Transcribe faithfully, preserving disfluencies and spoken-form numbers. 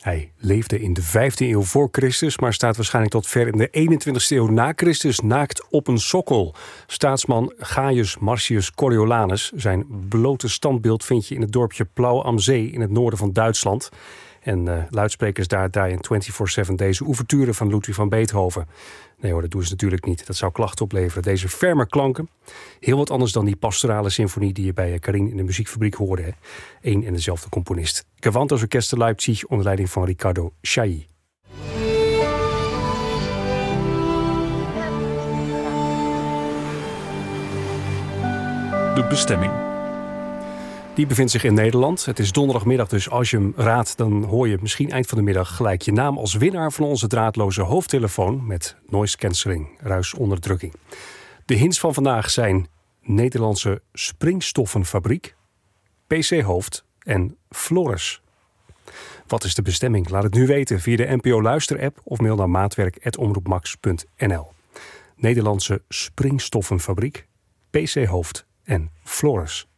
Hij leefde in de vijfde eeuw voor Christus, maar staat waarschijnlijk tot ver in de eenentwintigste eeuw na Christus naakt op een sokkel. Staatsman Gaius Marcius Coriolanus. Zijn blote standbeeld vind je in het dorpje Plau am See in het noorden van Duitsland. En uh, luidsprekers daar draaien vierentwintig zeven deze ouverture van Ludwig van Beethoven. Nee hoor, dat doen ze natuurlijk niet. Dat zou klachten opleveren. Deze ferme klanken. Heel wat anders dan die pastorale symfonie die je bij Karin in de muziekfabriek hoorde. Hè? Eén en dezelfde componist. Gewandhaus Orchester Leipzig onder leiding van Riccardo Chailly. De bestemming. Die bevindt zich in Nederland. Het is donderdagmiddag, dus als je hem raadt, dan hoor je misschien eind van de middag gelijk je naam als winnaar van onze draadloze hoofdtelefoon met noise cancelling, ruisonderdrukking. De hints van vandaag zijn Nederlandse springstoffenfabriek, P C Hoofd en Flores. Wat is de bestemming? Laat het nu weten via de N P O Luister-app of mail naar maatwerk apenstaartje omroepmax punt n l. Nederlandse springstoffenfabriek, P C Hoofd en Flores.